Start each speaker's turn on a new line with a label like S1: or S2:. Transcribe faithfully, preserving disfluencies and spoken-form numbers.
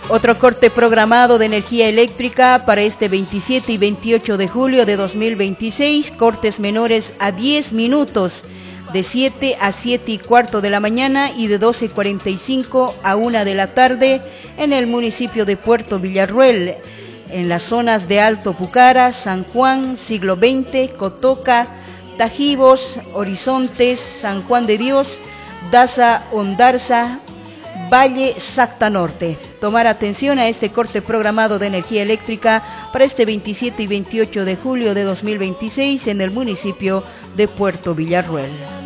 S1: Otro corte programado de energía eléctrica para este veintisiete y veintiocho de julio de dos mil veintiséis, cortes menores a diez minutos, de siete a siete y cuarto de la mañana y de doce cuarenta y cinco a una de la tarde en el municipio de Puerto Villarruel, en las zonas de Alto Pucara, San Juan, Siglo veinte, Cotoca, Tajibos, Horizontes, San Juan de Dios, Daza, Ondarza, Valle, Sacta Norte. Tomar atención a este corte programado de energía eléctrica para este veintisiete y veintiocho de julio de dos mil veintiséis en el municipio de Puerto Villarruel.